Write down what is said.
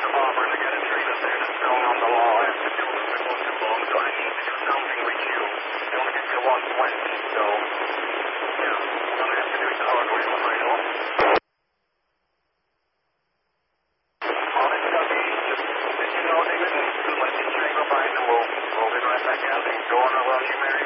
Auburn to get a tree that's there that's going on the wall. I have to do it for too long, so I need to do something with you. I only get you 120, so, yeah, I'm going to have to do it the hard way, I'm afraid, oh. Honest, Ducky, just, you know, David, and let me check up behind and we'll get right back out and go on our well, you married.